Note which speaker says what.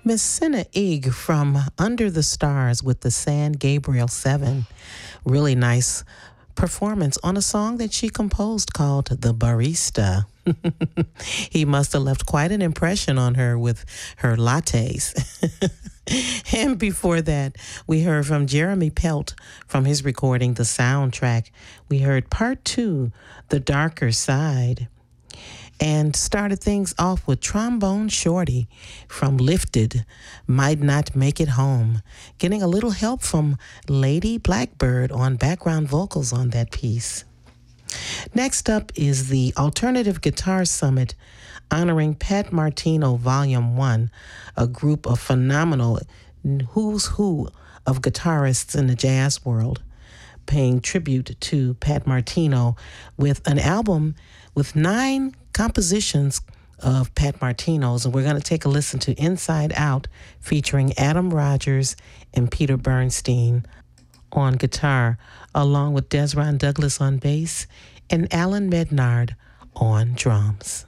Speaker 1: Miss Senna Eeg from Under the Stars with the San Gabriel 7. Really nice performance on a song that she composed called The Barista. He must have left quite an impression on her with her lattes. And before that, we heard from Jeremy Pelt from his recording, The Soundtrack. We heard Part 2, The Darker Side. And started things off with Trombone Shorty from Lifted, Might Not Make It Home, getting a little help from Lady Blackbird on background vocals on that piece. Next up is the Alternative Guitar Summit honoring Pat Martino Volume 1, a group of phenomenal who's who of guitarists in the jazz world, paying tribute to Pat Martino with an album with 9 compositions of Pat Martino's, and we're going to take a listen to Inside Out featuring Adam Rogers and Peter Bernstein on guitar, along with Desron Douglas on bass and Alan Mednard on drums.